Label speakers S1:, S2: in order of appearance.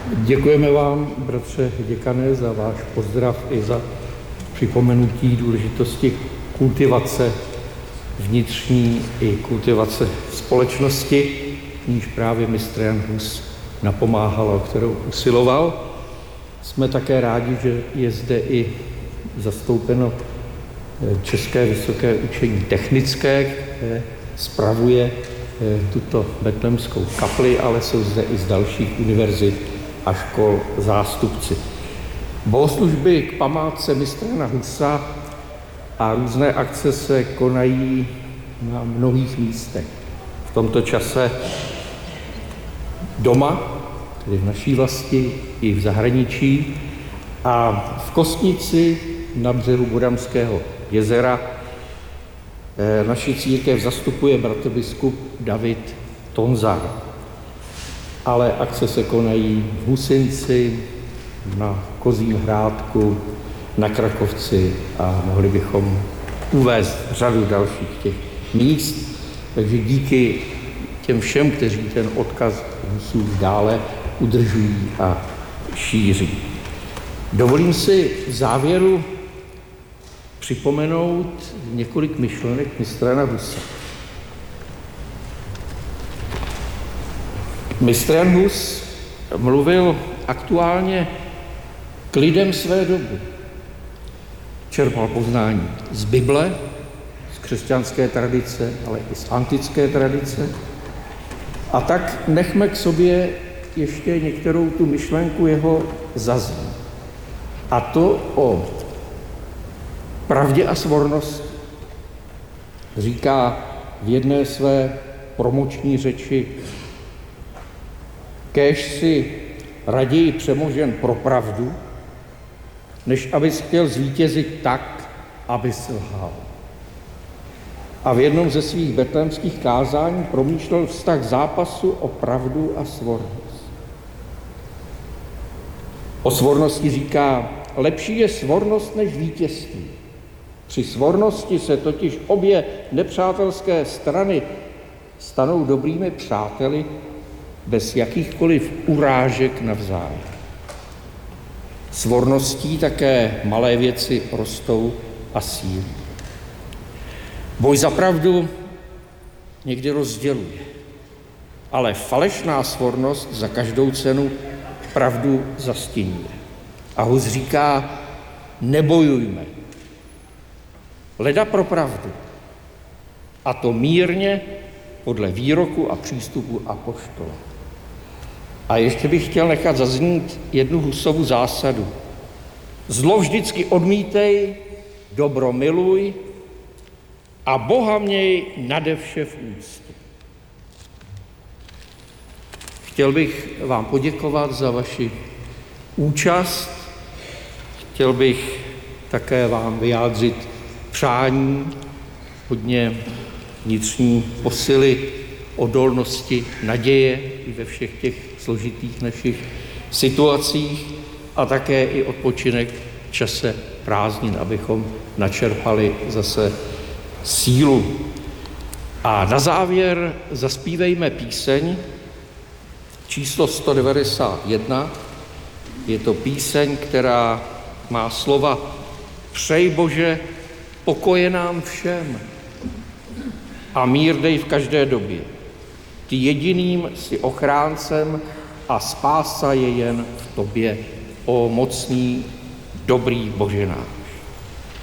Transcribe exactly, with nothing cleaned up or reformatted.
S1: Děkujeme vám, bratře děkane, za váš pozdrav i za připomenutí důležitosti kultivace vnitřní i kultivace společnosti, níž právě mistr Jan Hus napomáhal, o kterou usiloval. Jsme také rádi, že je zde i zastoupeno České vysoké učení technické, které spravuje tuto betlémskou kapli, ale jsou zde i z dalších univerzit a škol zástupci. Bohoslužby k památce mistra Jana Husa a různé akce se konají na mnohých místech. V tomto čase doma, tedy v naší vlasti, i v zahraničí, a v Kostnici na břehu Bodamského jezera naši církev zastupuje bratrbiskup David Tonzar. Ale akce se konají v Husinci, na Kozím Hrádku, na Krakovci a mohli bychom uvést řadu dalších těch míst. Takže díky těm všem, kteří ten odkaz Husův dále udržují a šíří. Dovolím si v závěru připomenout několik myšlenek mistra Jana Husa. Mistr Jan Hus mluvil aktuálně k lidem své doby. Čerpal poznání z Bible, z křesťanské tradice, ale i z antické tradice. A tak nechme k sobě ještě některou tu myšlenku jeho zaznít. A to o pravdě a svornosti. Říká v jedné své promoční řeči: kéž si raději přemožen pro pravdu, než abys chtěl zvítězit tak, aby selhal. A v jednom ze svých betlémských kázání promýšlel vztah zápasu o pravdu a svornost. O svornosti říká: lepší je svornost než vítězství. Při svornosti se totiž obě nepřátelské strany stanou dobrými přáteli bez jakýchkoliv urážek navzájem. Svorností také malé věci rostou a sílí. Boj za pravdu někdy rozděluje, ale falešná svornost za každou cenu pravdu zastěňuje. A Hus říká: nebojujme, leda pro pravdu, a to mírně podle výroku a přístupu apoštola. A ještě bych chtěl nechat zaznít jednu Husovu zásadu. Zlo vždycky odmítej, dobro miluj a Boha měj nade vše v úctě. Chtěl bych vám poděkovat za vaši účast. Chtěl bych také vám vyjádřit přání hodně vnitřní posily, odolnosti, naděje i ve všech těch složitých našich situacích a také i odpočinek v čase prázdnin, abychom načerpali zase sílu. A na závěr zazpívejme píseň číslo sto devadesát jedna. Je to píseň, která má slova: Přej Bože pokoje nám všem a mír dej v každé době. Ty jediným jsi ochráncem a spása je jen v tobě, o mocný, dobrý Bože náš.